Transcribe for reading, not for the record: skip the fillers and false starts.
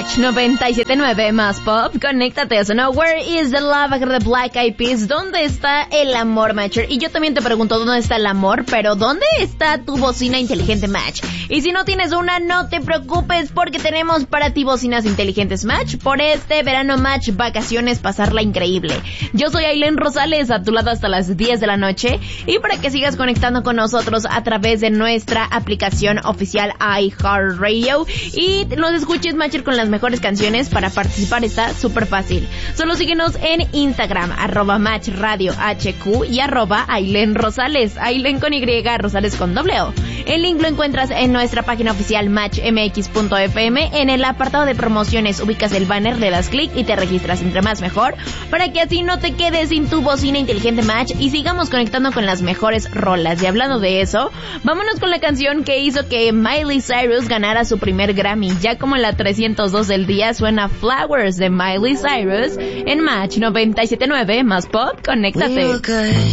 Match 97.9 más pop, conéctate. Eso no, Where is the Love de Black Eyed Peas? ¿Dónde está el amor, Matcher? Y yo también te pregunto, ¿dónde está el amor? Pero ¿dónde está tu bocina inteligente, Match? Y si no tienes una, no te preocupes, porque tenemos para ti bocinas inteligentes, Match. Por este verano, Match, vacaciones, pasarla increíble. Yo soy Ailén Rosales, a tu lado hasta las 10 de la noche. Y para que sigas conectando con nosotros a través de nuestra aplicación oficial iHeartRadio y nos escuches, Matcher, con las mejores canciones. Para participar está súper fácil. Solo síguenos en Instagram, @MatchRadioHQ y @Ailén Rosales. Ailén con Y, Rosales con O. El link lo encuentras en nuestra página oficial matchmx.fm. En el apartado de promociones ubicas el banner, le das clic y te registras. Entre más mejor, para que así no te quedes sin tu bocina inteligente, Match, y sigamos conectando con las mejores rolas. Y hablando de eso, vámonos con la canción que hizo que Miley Cyrus ganara su primer Grammy. Ya como en la 302 del día suena Flowers de Miley Cyrus en Match 97.9 más pop, conéctate.